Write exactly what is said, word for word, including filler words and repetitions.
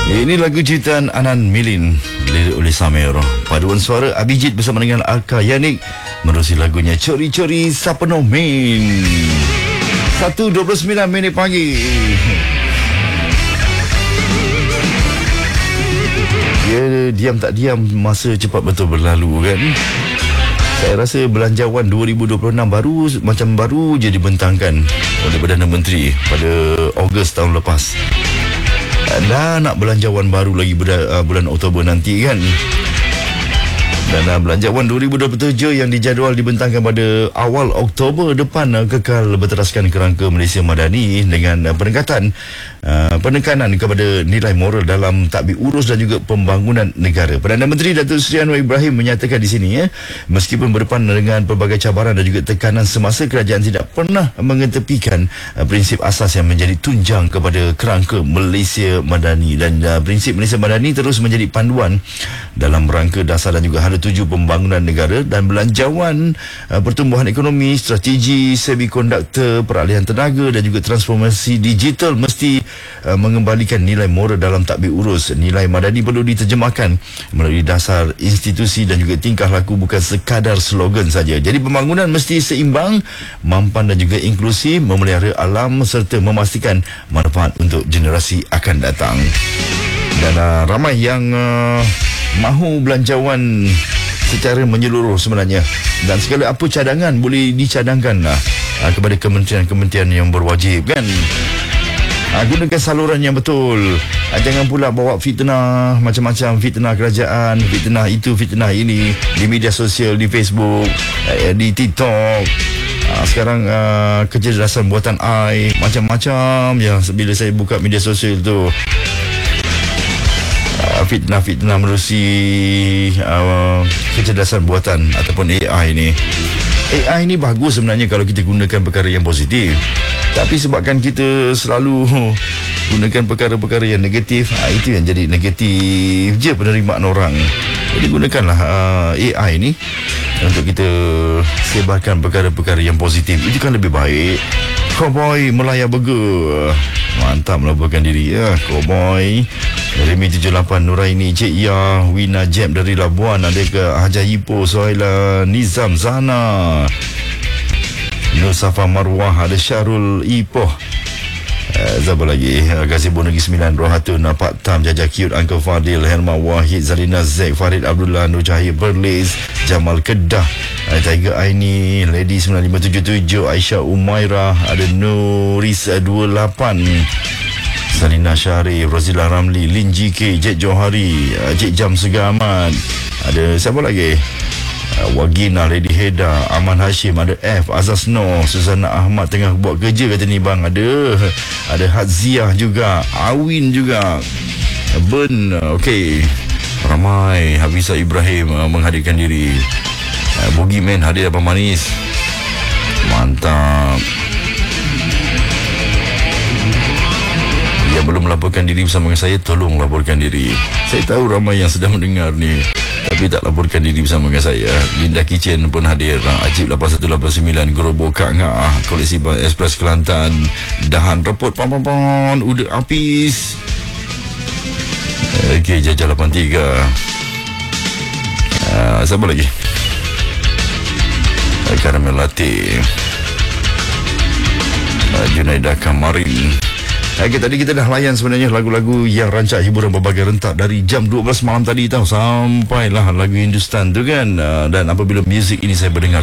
Ini lagu ciptaan Anan Milin, lirik oleh Samir. Paduan suara Abijit bersama dengan Alka Yanik menerusi lagunya Cori-Cori Sapenomin. satu dua puluh sembilan minit pagi. Dia diam tak diam, masa cepat betul berlalu kan. Saya rasa belanjawan dua ribu dua puluh enam baru macam baru je dibentangkan oleh Perdana Menteri pada Ogos tahun lepas. Dan nak belanjawan baru lagi bulan, bulan Oktober nanti kan. Dan uh, belanjawan dua ribu dua puluh tujuh yang dijadual dibentangkan pada awal Oktober depan uh, kekal berteraskan kerangka Malaysia Madani dengan uh, peningkatan uh, penekanan kepada nilai moral dalam tadbir urus dan juga pembangunan negara. Perdana Menteri Datuk Seri Anwar Ibrahim menyatakan di sini ya, meskipun berdepan dengan pelbagai cabaran dan juga tekanan semasa, kerajaan tidak pernah mengetepikan uh, prinsip asas yang menjadi tunjang kepada kerangka Malaysia Madani, dan uh, prinsip Malaysia Madani terus menjadi panduan dalam rangka dasar dan juga hala tuju pembangunan negara dan belanjawan uh, pertumbuhan ekonomi, strategi semikonduktor, peralihan tenaga dan juga transformasi digital mesti uh, mengembalikan nilai moral dalam tadbir urus. Nilai madani perlu diterjemahkan melalui dasar institusi dan juga tingkah laku, bukan sekadar slogan saja. Jadi pembangunan mesti seimbang, mampan dan juga inklusif, memelihara alam serta memastikan manfaat untuk generasi akan datang. Dan uh, ramai yang uh, mahu belanjawan secara menyeluruh sebenarnya, dan segala apa cadangan boleh dicadangkan lah, uh, kepada kementerian-kementerian yang berwajib kan. Uh, gunakan saluran yang betul. Uh, jangan pula bawa fitnah, macam-macam fitnah kerajaan, fitnah itu, fitnah ini di media sosial, di Facebook, uh, di TikTok. Uh, sekarang uh, kecerdasan buatan A I macam-macam ya. Bila saya buka media sosial tu, fitnah-fitnah menerusi uh, kecerdasan buatan ataupun A I ni. A I ni bagus sebenarnya kalau kita gunakan perkara yang positif, tapi sebabkan kita selalu gunakan perkara-perkara yang negatif, uh, itu yang jadi negatif je penerimaan orang. Jadi gunakanlah uh, A I ni untuk kita sebarkan perkara-perkara yang positif. Itu kan lebih baik. Cowboy Melaya Burger, mantap melaporkan diri ya. Cowboy Remy tujuh lapan, Nuraini, Cik Ya, Wina Jeb dari Labuan, ada ke Hajar Ipoh, Sohaila, Nizam, Zana, Nur Safa Marwah, ada Syarul Ipoh, uh, siapa lagi, Gazebo Negeri Sembilan, Rohatun, Pak Tam, Jajah Cute, Uncle Fadil, Helma Wahid, Zalina Zek, Farid Abdullah, Nur Cahaya Berlis, Jamal Kedah, ada Tiger Aini, Lady sembilan lima tujuh tujuh, Aisyah Umairah, ada Nuris dua lapan, Salina Syarif, Rozila Ramli, Lin G K, Jet Johari, Cik Jam Segamat, ada siapa lagi, Wagina, Lady Heda, Aman Hashim, ada F, Azaz Noh, Suzana Ahmad tengah buat kerja kata ni bang, ada ada Hadziah juga, Awin juga, Ben, okey, ramai. Hafizah Ibrahim uh, menghadirkan diri, uh, Boogeyman hadir Abang Manis, mantap. Yang belum melaporkan diri bersama dengan saya, tolong laporkan diri. Saya tahu ramai yang sedang mendengar ni tapi tak laporkan diri bersama dengan saya. Linda Kitchen pun hadir, Ajib lapan satu lapan sembilan, Gerobok Kak Ngah, Koleksi Express Kelantan, Dahan Repot Pam-pam-pam, Uda Apis, okey, Jajah lapan tiga, uh, siapa lagi, Karamel Latte, uh, Junaidah Kamarin. Okay, tadi kita dah layan sebenarnya lagu-lagu yang rancak hiburan berbagai rentak dari jam dua belas malam tadi tahu, sampailah lagu Hindustan tu kan. Uh, dan apabila muzik ini saya berdengar